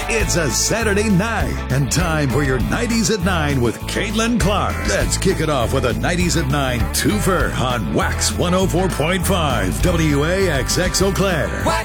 It's a Saturday night and time for your 90s at 9 with Caitlin Clark. Let's kick it off with a 90s at 9 twofer on Wax 104.5 WAXX Eau Claire. Wax